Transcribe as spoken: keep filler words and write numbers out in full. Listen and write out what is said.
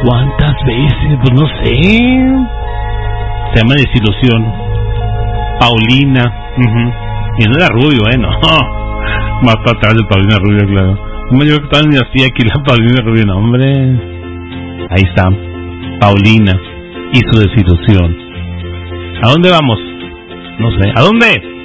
¿Cuántas veces? Pues no sé. Se llama Desilusión. Paulina. Uh-huh. Y no era Rubio, ¿eh? No. Más para atrás de Paulina Rubio, claro. No, yo que estaba ni así aquí la Paulina Rubio, no, hombre. Ahí está. Paulina y su desilusión. ¿A dónde vamos? No sé. ¿A dónde?